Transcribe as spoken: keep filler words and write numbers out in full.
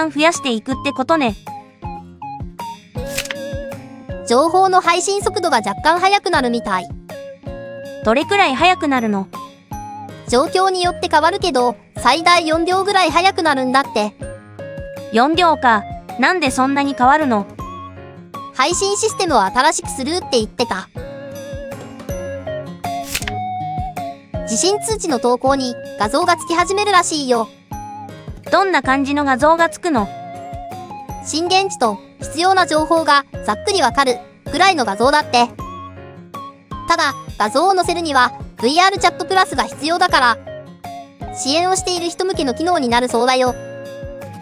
ん増やしていくってことね。 情報の配信速度が若干速くなるみたい。 どれくらい速くなるの？ 状況によって変わるけど、最大よんびょうぐらい速くなるんだって。 よんびょうか。なんでそんなに変わるの？ 配信システムを新しくするって言ってた。地震通知の投稿に画像がつき始めるらしいよ。 どんな感じの画像がつくの？ 震源地と必要な情報がざっくりわかるくらいの画像だって。ただ、画像を載せるには ブイアール チャットプラスが必要だから、支援をしている人向けの機能になるそうだよ。